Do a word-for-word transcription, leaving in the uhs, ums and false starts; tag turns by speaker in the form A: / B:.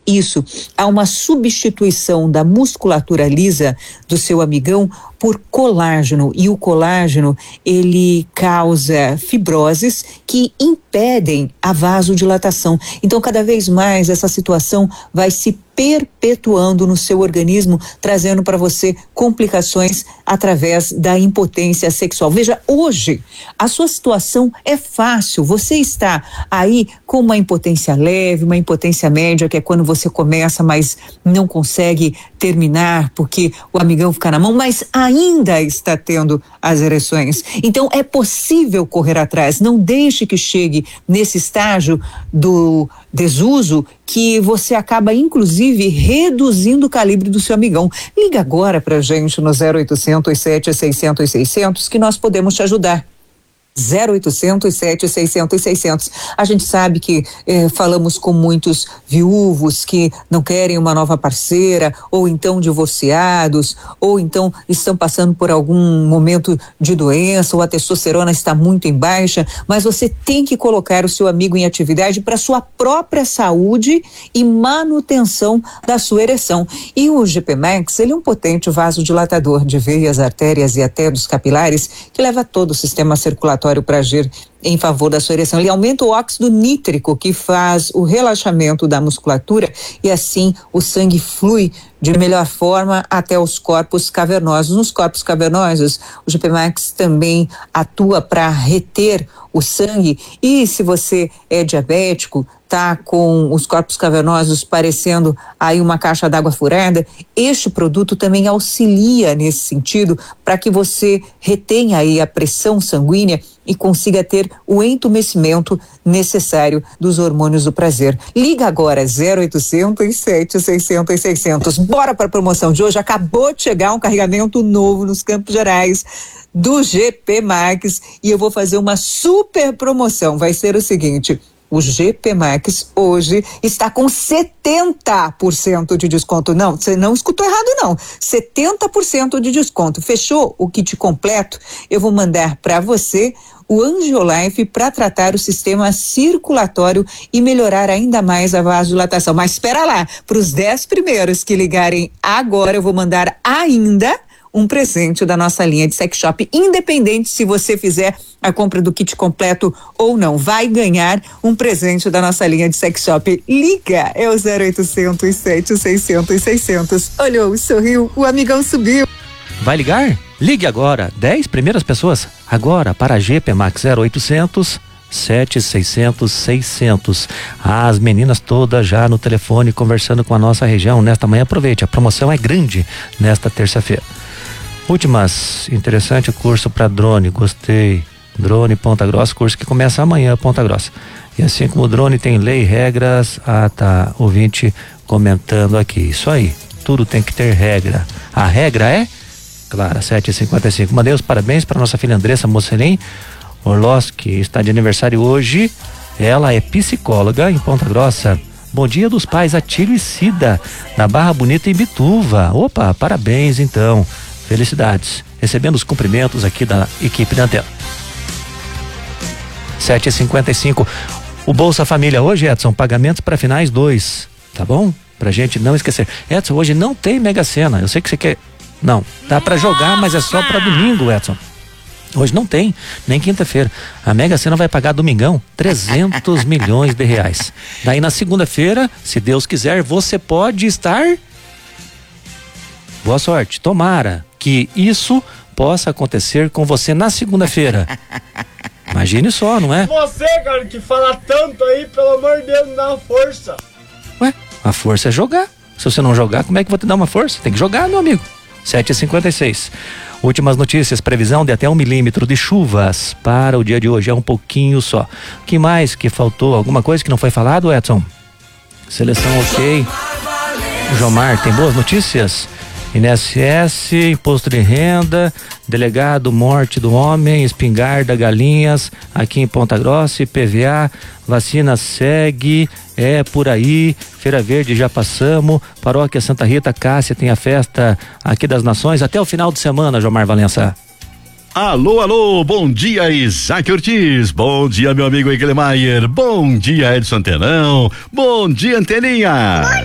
A: isso, há uma substituição da musculatura lisa do seu amigão por colágeno, e o colágeno ele causa fibroses que impedem a vasodilatação. Então, cada vez mais essa situação vai se perpetuando no seu organismo, trazendo para você complicações através da impotência sexual. Veja, hoje a sua situação é fácil. Você está aí com uma impotência leve, uma impotência média, que é quando você começa, mas não consegue terminar porque o amigão fica na mão, mas ainda está tendo as ereções. Então é possível correr atrás. Não deixe que chegue nesse estágio do desuso que você acaba inclusive reduzindo o calibre do seu amigão. Liga agora pra gente no zero oitocentos, sete seiscentos, seiscentos que nós podemos te ajudar. zero oitocentos, sete seiscentos, seiscentos. A gente sabe que eh, falamos com muitos viúvos que não querem uma nova parceira, ou então divorciados, ou então estão passando por algum momento de doença, ou a testosterona está muito em baixa, mas você tem que colocar o seu amigo em atividade para sua própria saúde e manutenção da sua ereção. E o G P Max, ele é um potente vasodilatador de veias, artérias e até dos capilares, que leva todo o sistema circulatório para agir em favor da sua ereção. Ele aumenta o óxido nítrico, que faz o relaxamento da musculatura, e assim o sangue flui de melhor forma até os corpos cavernosos. Nos corpos cavernosos, o G P Max também atua para reter o sangue, e se você é diabético, tá com os corpos cavernosos parecendo aí uma caixa d'água furada, este produto também auxilia nesse sentido, para que você retenha aí a pressão sanguínea e consiga ter o entumecimento necessário dos hormônios do prazer. Liga agora, zero oitocentos, sete seiscentos, seiscentos. Bora para a promoção de hoje. Acabou de chegar um carregamento novo nos Campos Gerais do G P Max, e eu vou fazer uma super promoção. Vai ser o seguinte: o G P Max hoje está com setenta por cento de desconto. Não, você não escutou errado não. setenta por cento de desconto. Fechou o kit completo? Eu vou mandar para você o Angiolife para tratar o sistema circulatório e melhorar ainda mais a vasodilatação. Mas espera lá, para os dez primeiros que ligarem agora, eu vou mandar ainda um presente da nossa linha de sex shop, independente se você fizer a compra do kit completo ou não, vai ganhar um presente da nossa linha de sex shop. Liga, é o zero oitocentos, sete seiscentos, seiscentos. Olhou, sorriu, o amigão subiu.
B: Vai ligar? Ligue agora, dez primeiras pessoas, agora para a G P Max zero oitocentos, sete seiscentos, seiscentos. As meninas todas já no telefone conversando com a nossa região nesta manhã. Aproveite, a promoção é grande nesta terça-feira. Últimas, interessante o curso para drone, gostei. Drone Ponta Grossa, curso que começa amanhã, Ponta Grossa. E assim como o drone tem lei e regras, ah tá, ouvinte comentando aqui, isso aí, tudo tem que ter regra. A regra é, Clara, sete e cinquenta e cinco. Mandei os parabéns para nossa filha Andressa Mocelin Orlos, que está de aniversário hoje. Ela é psicóloga em Ponta Grossa. Bom dia dos pais, Atílio e Cida, na Barra Bonita em Bituva. Opa, parabéns então. Felicidades, recebendo os cumprimentos aqui da equipe da Antena. sete e cinquenta e cinco. O Bolsa Família hoje, Edson, pagamentos para finais dois, tá bom? Pra gente não esquecer. Edson, hoje não tem Mega Sena, eu sei que você quer. Não, dá para jogar, mas é só para domingo, Edson. Hoje não tem, nem quinta-feira. A Mega Sena vai pagar domingão trezentos milhões de reais. Daí na segunda-feira, se Deus quiser, você pode estar. Boa sorte, tomara que isso possa acontecer com você na segunda-feira. Imagine só, não é?
C: Você, cara, que fala tanto aí, pelo amor de Deus, me dá uma força.
B: Ué, a força é jogar. Se você não jogar, como é que eu vou te dar uma força? Tem que jogar, meu amigo. sete e cinquenta e seis. Últimas notícias, previsão de até um milímetro de chuvas para o dia de hoje, é um pouquinho só. O que mais que faltou? Alguma coisa que não foi falado, Edson? Seleção ok. O Jomar, tem boas notícias? I N S S, imposto de renda, delegado morte do homem, espingarda, galinhas, aqui em Ponta Grossa, I P V A, vacina segue, é por aí, Feira Verde já passamos, Paróquia Santa Rita, Cássia tem a festa aqui das Nações, até o final de semana, Jomar Valença.
D: Alô, alô, bom dia Isaac Ortiz, bom dia meu amigo Eglemeyer, bom dia Edson Tenão, bom dia Anteninha.